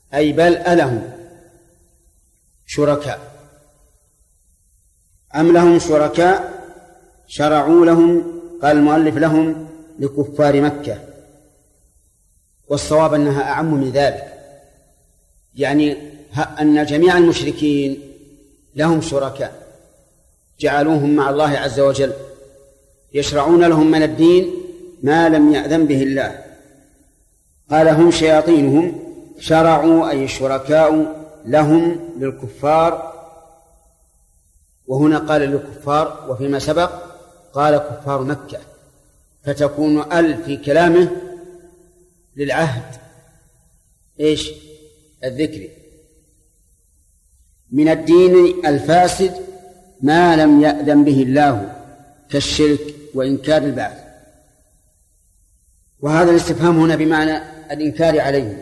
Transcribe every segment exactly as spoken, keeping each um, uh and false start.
أي بل ألهم شركاء أم لهم شركاء شرعوا لهم، قال المؤلف لهم لكفار مكة، والصواب أنها أعم من ذلك، يعني أن جميع المشركين لهم شركاء جعلوهم مع الله عز وجل يشرعون لهم من الدين ما لم يأذن به الله. قال هم شياطينهم شرعوا أي شركاء لهم للكفار، وهنا قال للكفار وفيما سبق قال كفار مكة، فتكون ال في كلامه للعهد ايش الذكري من الدين الفاسد ما لم يأذن به الله كالشرك وإنكار البعث. وهذا الاستفهام هنا بمعنى الإنكار عليه،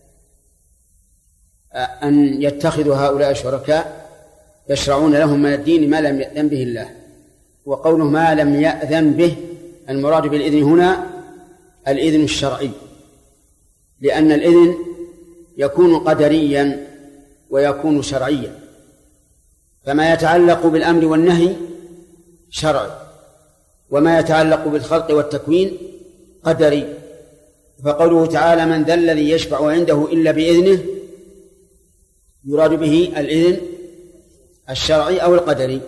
أن يتخذوا هؤلاء شركاء يشرعون لهم من الدين ما لم يأذن به الله. وقوله ما لم يأذن به المراد بالإذن هنا الإذن الشرعي، لأن الإذن يكون قدريا ويكون شرعيا، فما يتعلق بالأمر والنهي شرعي، وما يتعلق بالخلق والتكوين قدري. فقوله تعالى من ذا الذي يشفع عنده إلا بإذنه يراد به الإذن الشرعي أو القدري،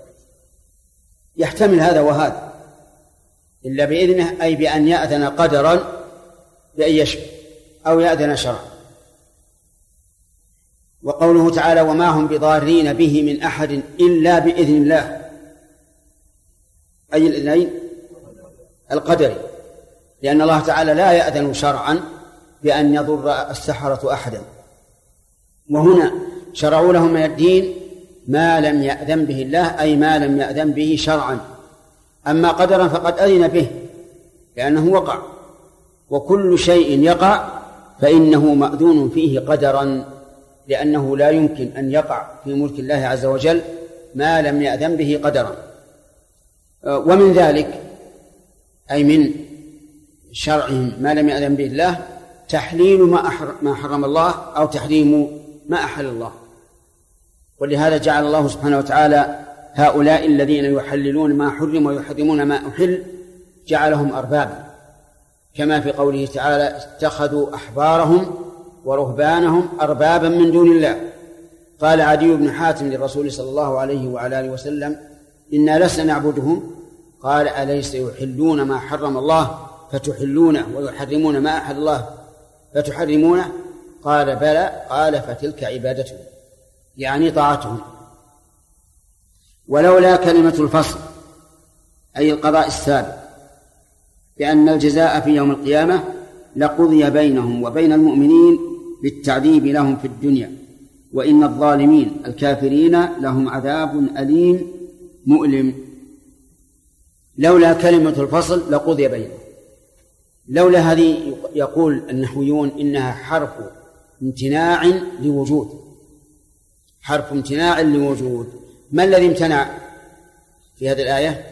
يحتمل هذا وهذا، إلا بإذنه أي بأن يأذن قدرا بأن يشفع أو يأذن شرعا. وقوله تعالى وما هم بضارين به من أحد إلا بإذن الله، أي الإذنين القدري، لأن الله تعالى لا يأذن شرعا بأن يضر السحرة أحدا. وهنا شرعوا لهم من الدين ما لم يأذن به الله، أي ما لم يأذن به شرعا. أما قدرا فقد أذن به لأنه وقع، وكل شيء يقع فإنه مأذون فيه قدرا، لأنه لا يمكن أن يقع في ملك الله عز وجل ما لم يأذن به قدرا. ومن ذلك أي من شرعهم ما لم يأذن به الله تحليل ما حرم الله أو تحريم ما أحل الله. ولهذا جعل الله سبحانه وتعالى هؤلاء الذين يحللون ما حرم ويحرمون ما أحل جعلهم أربابا، كما في قوله تعالى اتخذوا أحبارهم ورهبانهم أربابا من دون الله. قال عدي بن حاتم للرسول صلى الله عليه وعلى آله وسلم إنا لسنا نعبدهم، قال أليس يحلون ما حرم الله فتحلونه ويحرمون ما أحل الله فتحرمونه؟ قال بلى، قال فتلك عبادتهم، يعني طاعتهم. ولولا كلمة الفصل أي القضاء السابق بأن الجزاء في يوم القيامة لقضي بينهم وبين المؤمنين بالتعذيب لهم في الدنيا، وإن الظالمين الكافرين لهم عذاب أليم مؤلم. لولا كلمة الفصل لقضي بينهم. لولا هذه يقول النحويون إنها حرف امتناع لوجود، حرف امتناع لوجود. ما الذي امتنع في هذه الآية؟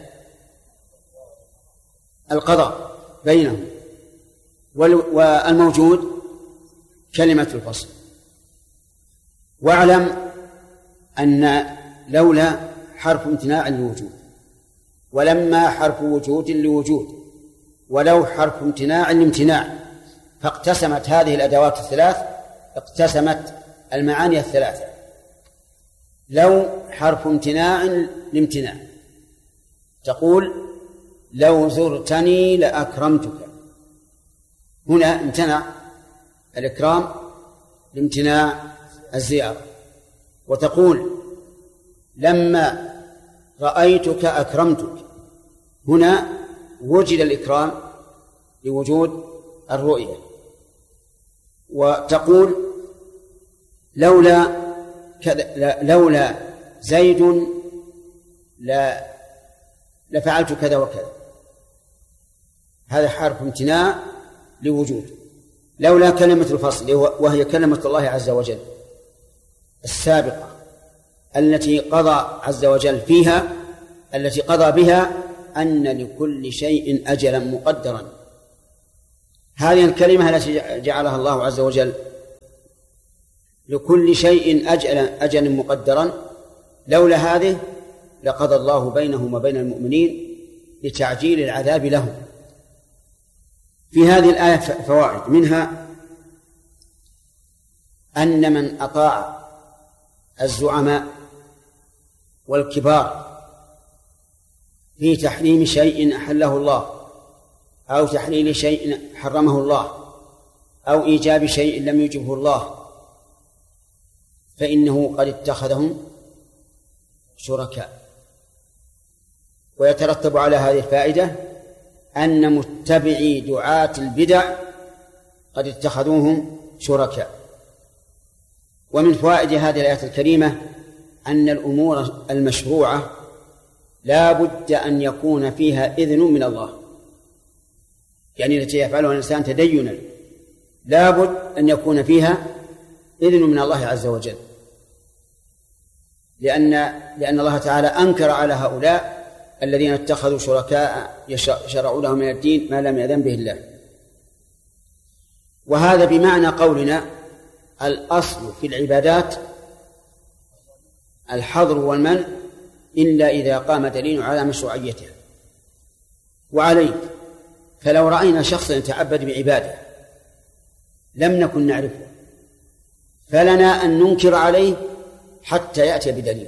القضاء بينهم، والموجود كلمة الفصل. واعلم أن لولا حرف امتناع لوجود، ولما حرف وجود لوجود، ولو حرف امتناع لامتناع، فاقتسمت هذه الأدوات الثلاث، اقتسمت المعاني الثلاثة. لو حرف امتناع لامتناع، تقول لو زرتني لأكرمتك، هنا امتنع الإكرام لامتناع الزيارة. وتقول لما رأيتك أكرمتك، هنا وجد الإكرام لوجود الرؤية. وتقول لولا كذا، لولا زيد لا لفعلت كذا وكذا، هذا حرف امتناع لوجود. لولا كلمة الفصل وهي كلمة الله عز وجل السابقة التي قضى عز وجل فيها، التي قضى بها أن لكل شيء أجلا مقدرا. هذه الكلمة التي جعلها الله عز وجل لكل شيء أجل, أجل مقدرا، لولا هذه لقضى الله بينهم وبين المؤمنين لتعجيل العذاب لهم. في هذه الآية فوائد، منها أن من أطاع الزعماء والكبار في تحريم شيء أحله الله أو تحليل شيء حرمه الله أو إيجاب شيء لم يوجبه الله فإنه قد اتخذهم شركاء. ويترتب على هذه الفائدة أن متبعي دعاة البدع قد اتخذوهم شركاء. ومن فوائد هذه الآية الكريمة أن الأمور المشروعة لا بد أن يكون فيها إذن من الله، يعني التي يفعلها الإنسان تدينا لا بد أن يكون فيها إذن من الله عز وجل، لأن لأن الله تعالى أنكر على هؤلاء الذين اتخذوا شركاء يشرعوا لهم من الدين ما لم يأذن به الله. وهذا بمعنى قولنا الأصل في العبادات الحظر والمنع إلا إذا قام دليل على مشروعيتها. وعليه فلو رأينا شخصا يتعبد بعبادة لم نكن نعرفه فلنا أن ننكر عليه حتى يأتي بدليل،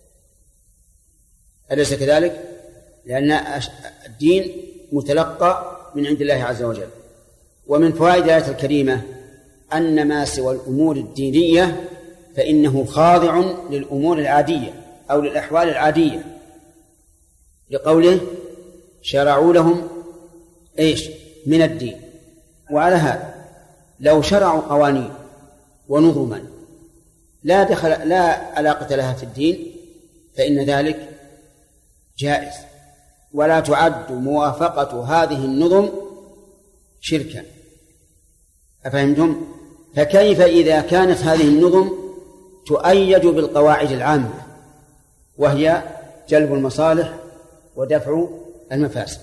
أليس كذلك؟ لأن الدين متلقى من عند الله عز وجل. ومن فوائد الآية الكريمة أن ما سوى الأمور الدينية فإنه خاضع للأمور العادية أو للأحوال العادية، لقوله شرعوا لهم إيش من الدين. وعلى هذا لو شرعوا قوانين ونظما لا دخل لا علاقة لها في الدين فإن ذلك جائز، ولا تعد موافقة هذه النظم شركا. أفهمتم؟ فكيف إذا كانت هذه النظم تؤيد بالقواعد العامة وهي جلب المصالح ودفع المفاسد.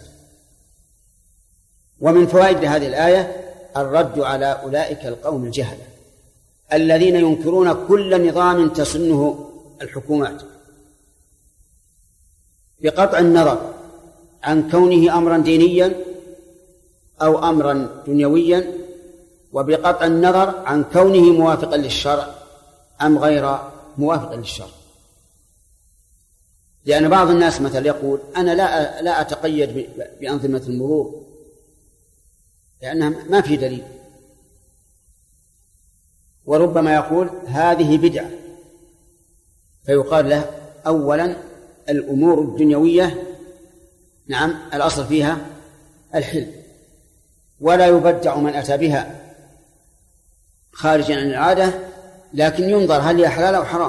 ومن فوائد هذه الآية الرد على أولئك القوم الجهلة الذين ينكرون كل نظام تسنه الحكومات بقطع النظر عن كونه أمرا دينيا أو أمرا دنيويا، وبقطع النظر عن كونه موافقا للشرع أم غير موافق للشرع. لأن بعض الناس مثلا يقول أنا لا لا أتقيد بأنظمة المرور لأنها ما في دليل، وربما يقول هذه بدعة، فيقال له أولا الأمور الدنيوية نعم الأصل فيها الحل ولا يبدع من أتى بها خارجا عن العادة، لكن ينظر هل هي حلال أو حرام.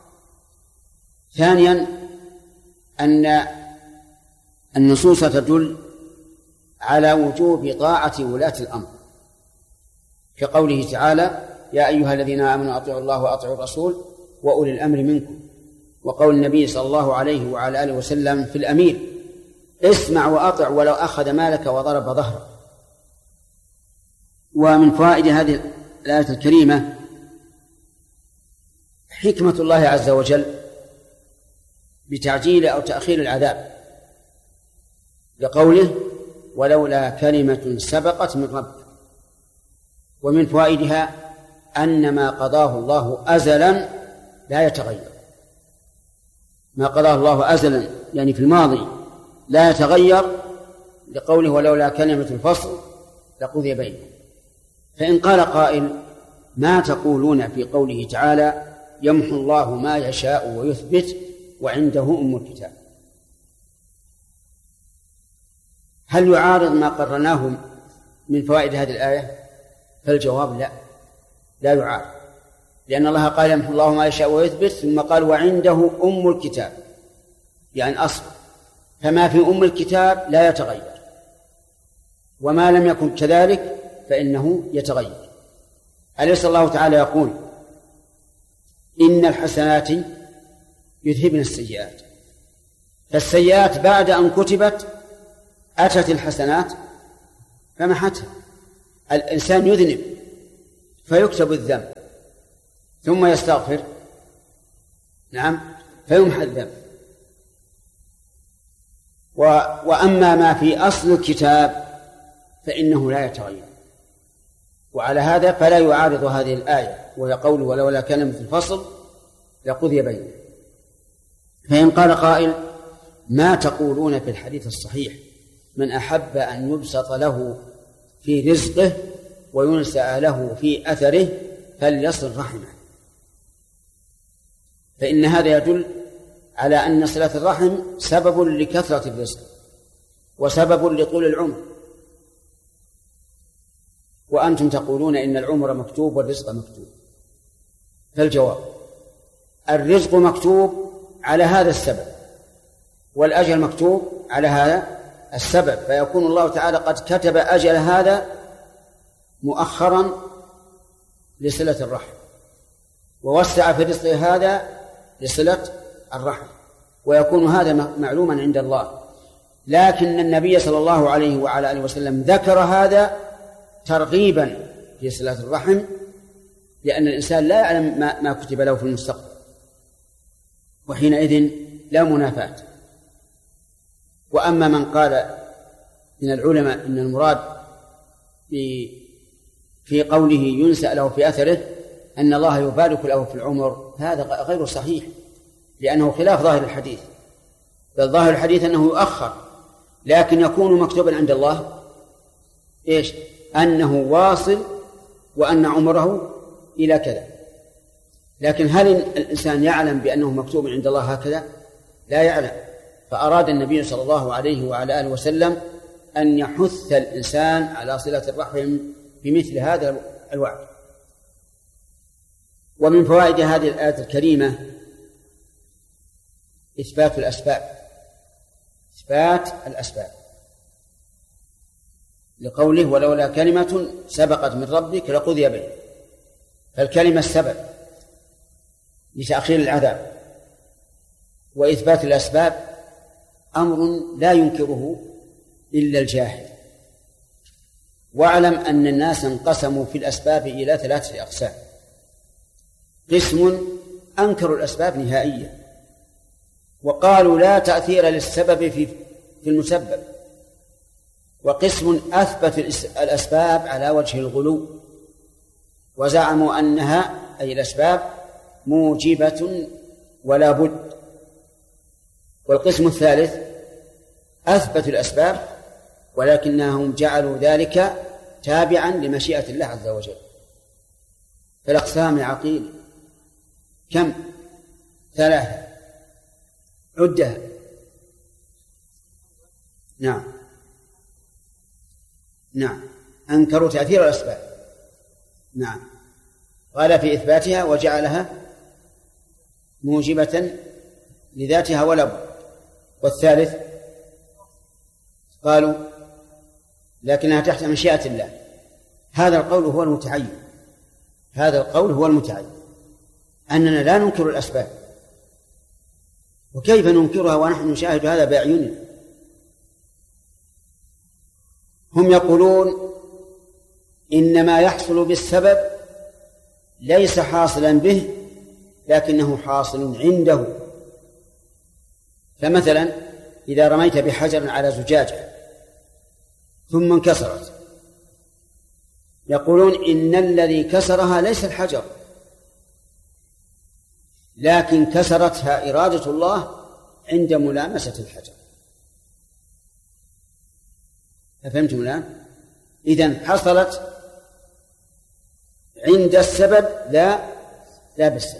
ثانيا أن النصوص تدل على وجوب طاعة ولاة الأمر كقوله تعالى يا أيها الذين آمنوا أطيعوا الله وأطيعوا الرسول وأولي الأمر منكم، وقول النبي صلى الله عليه وعلى آله وسلم في الأمير اسمع وأطع ولو أخذ مالك وضرب ظهرك. ومن فوائد هذه الآية الكريمة حكمة الله عز وجل بتعجيل أو تأخير العذاب لقوله ولولا كلمة سبقت من ربك. ومن فوائدها أن ما قضاه الله أزلا لا يتغير، ما قضاه الله أزلا يعني في الماضي لا يتغير، لقوله ولولا كلمة الفصل لقضي بينهم. فإن قال قائل ما تقولون في قوله تعالى يمحو الله ما يشاء ويثبت وعنده أم الكتاب، هل يعارض ما قررناه من فوائد هذه الآية؟ فالجواب لا لا يعارض، لأن الله قال يمحو الله ما يشاء ويثبت ثم قال وعنده أم الكتاب يعني أصل، فما في أم الكتاب لا يتغير، وما لم يكن كذلك فإنه يتغير. أليس الله تعالى يقول إن الحسنات يذهبن السيئات، فالسيئات بعد أن كتبت أتت الحسنات فمحتها. الإنسان يذنب فيكتب الذنب ثم يستغفر نعم فيمحى الذنب. وأما ما في أصل الكتاب فإنه لا يتغير، وعلى هذا فلا يعارض هذه الآية وهي قوله ولولا كلمة الفصل لقضي بينهم. فإن قال قائل ما تقولون في الحديث الصحيح من أحب أن يبسط له في رزقه وينسأ له في أثره فليصل رحمه؟ فإن هذا يدل على أن صلة الرحم سبب لكثرة الرزق وسبب لطول العمر، وأنتم تقولون إن العمر مكتوب والرزق مكتوب. فالجواب الرزق مكتوب على هذا السبب والأجل مكتوب على هذا السبب، فيكون الله تعالى قد كتب أجل هذا مؤخرا لصلة الرحم ووسع في رزق هذا لصلة الرحم، ويكون هذا معلوما عند الله. لكن النبي صلى الله عليه وعلى آله وسلم ذكر هذا ترغيبا في صلة الرحم، لأن الإنسان لا يعلم ما كتب له في المستقبل، وحينئذ لا منافاة. وأما من قال من العلماء إن المراد في قوله ينسأ له في أثره أن الله يبارك له في العمر، هذا غير صحيح لأنه خلاف ظاهر الحديث، بل ظاهر الحديث أنه يؤخر، لكن يكون مكتوبا عند الله إيش؟ أنه واصل وأن عمره إلى كذا. لكن هل الإنسان يعلم بأنه مكتوب عند الله هكذا؟ لا يعلم. فأراد النبي صلى الله عليه وعلى آله وسلم أن يحث الإنسان على صلة الرحم بمثل هذا الوعد. ومن فوائد هذه الآية الكريمة إثبات الأسباب، إثبات الأسباب لقوله ولولا كلمة سبقت من ربك لقضي بينهم، فالكلمة السبب لتأخير العذاب، وإثبات الأسباب أمر لا ينكره إلا الجاهل. واعلم أن الناس انقسموا في الأسباب إلى ثلاثة أقسام: قسم أنكروا الأسباب نهائيا وقالوا لا تأثير للسبب في في المسبب، وقسم أثبت الأسباب على وجه الغلو وزعموا أنها أي الأسباب موجبة ولا بد، والقسم الثالث أثبتوا الأسباب ولكنهم جعلوا ذلك تابعا لمشيئة الله عز وجل. فالأقسام العقيل كم؟ ثلاثة، عدها. نعم نعم أنكروا تأثير الأسباب، نعم، قال في إثباتها وجعلها موجبة لذاتها ولا بد. والثالث قالوا لكنها تحت مشيئة الله. هذا القول هو المتعين، هذا القول هو المتعين، أننا لا ننكر الأسباب، وكيف ننكرها ونحن نشاهد هذا بأعيننا؟ هم يقولون إن ما يحصل بالسبب ليس حاصلا به لكنه حاصل عنده. فمثلا إذا رميت بحجر على زجاجة ثم انكسرت، يقولون إن الذي كسرها ليس الحجر لكن كسرتها إرادة الله عند ملامسة الحجر. أفهمتم الآن؟ إذن حصلت عند السبب لا لا بالسبب.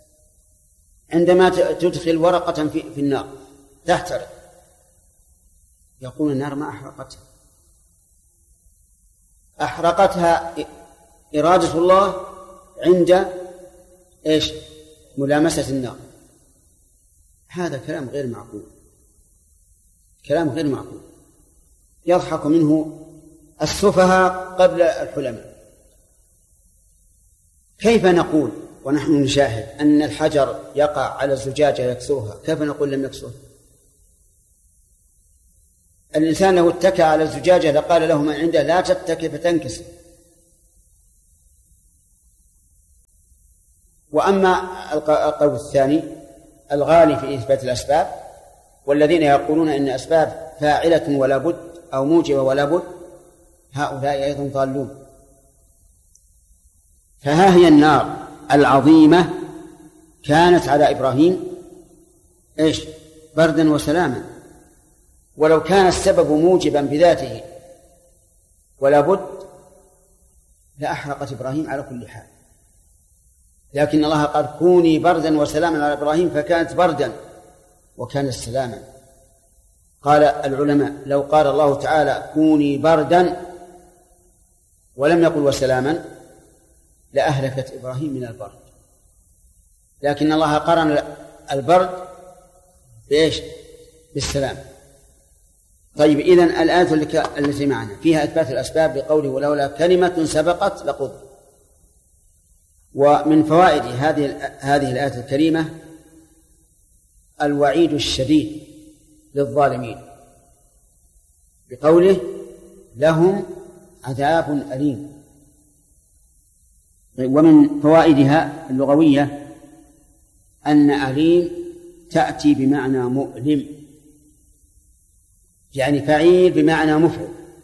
عندما تدخل ورقة في, في النار تحترق، يقول النار ما أحرقتها، أحرقتها إرادة الله عند إيش؟ ملامسة النار. هذا كلام غير معقول، كلام غير معقول، يضحك منه السفهاء قبل الحلماء. كيف نقول ونحن نشاهد أن الحجر يقع على الزجاجة يكسرها، كيف نقول لم يكسرها؟ الإنسان لو اتكى على الزجاجة لقال له من عنده لا تتكي فتنكسر. وأما القول الثاني الغالي في إثبات الأسباب، والذين يقولون إن أسباب فاعلة ولا بد أو موجبة ولا بد، هؤلاء أيضا ضالون. فها هي النار العظيمة كانت على إبراهيم إيش؟ بردا وسلاما، ولو كان السبب موجبا بذاته ولا بد لأحرقت إبراهيم على كل حال، لكن الله قال كوني بردا وسلاما على إبراهيم فكانت بردا وكانت سلاما. قال العلماء لو قال الله تعالى كوني بردا ولم يقل وسلاما لأهلكت إبراهيم من البرد، لكن الله قرن البرد بإيش؟ بالسلام. طيب إذن الآية التي معنا فيها إثبات الأسباب بقوله ولولا كلمة سبقت لقضي. ومن فوائد هذه هذه الآية الكريمة الوعيد الشديد للظالمين بقوله لهم عذاب أليم. ومن فوائدها اللغوية أن أليم تأتي بمعنى مؤلم، يعني فعيل بمعنى مفعل،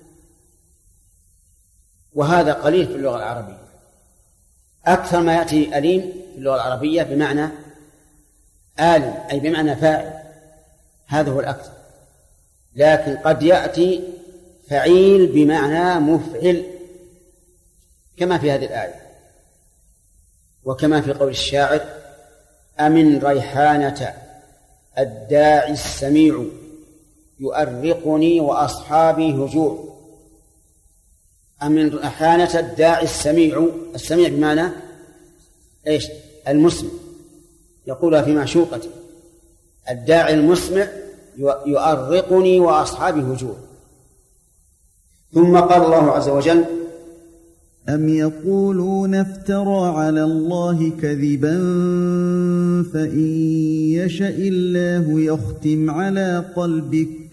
وهذا قليل في اللغة العربية. أكثر ما يأتي أليم في اللغة العربية بمعنى آلم أي بمعنى فاعل، هذا هو الأكثر، لكن قد يأتي فعيل بمعنى مفعل كما في هذه الآية، وكما في قول الشاعر أمن ريحانة الداعي السميع يؤرقني وأصحابي هجوع. أمن ريحانة الداعي السميع، السميع بمعنى إيش؟ المسمع، يقولها في معشوقته الداعي المسمع يؤرقني وأصحابي هجوع. ثم قال الله عز وجل أم يقولون افترى على الله كذبا فإن يشأ الله يختم على قلبك